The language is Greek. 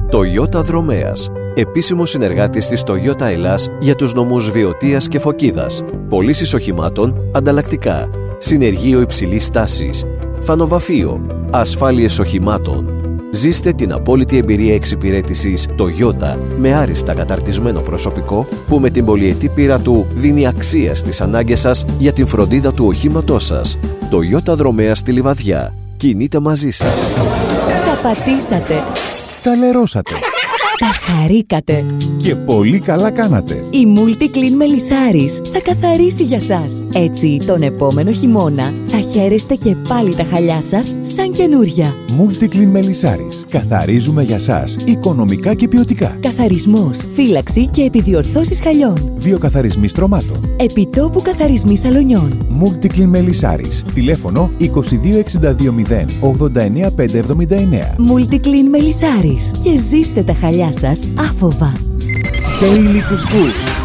Toyota Δρομέας. Επίσημος συνεργάτης της Toyota Ελλάς για τους νομούς Βιωτίας και Φωκίδας. Πωλήσεις οχημάτων, ανταλλακτικά. Συνεργείο υψηλής τάσης. Φανοβαφείο. Ασφάλειες οχημάτων. Ζήστε την απόλυτη εμπειρία εξυπηρέτησης Toyota με άριστα καταρτισμένο προσωπικό που με την πολυετή πείρα του δίνει αξία στις ανάγκες σας για την φροντίδα του οχήματός σας. Toyota Δρομέα στη Λιβαδιά. Κινείται μαζί σας. Τα πατήσατε. Τα λερώσατε. Τα χαρήκατε. Και πολύ καλά κάνατε. Η Multiclean Μελισσάρης θα καθαρίσει για σας. Έτσι, τον επόμενο χειμώνα θα χαίρεστε και πάλι τα χαλιά σας σαν καινούρια. Multiclean Μελισσάρης. Καθαρίζουμε για σας οικονομικά και ποιοτικά. Καθαρισμός, φύλαξη και επιδιορθώσεις χαλιών. Βιοκαθαρισμοί στρωμάτων. Επιτόπου καθαρισμοί σαλονιών. Multiclean Μελισσάρης. Τηλέφωνο 2262 089 579. Multiclean Μελισσάρης. Και ζήστε τα χαλιά σας άφοβα. Daily Couscous.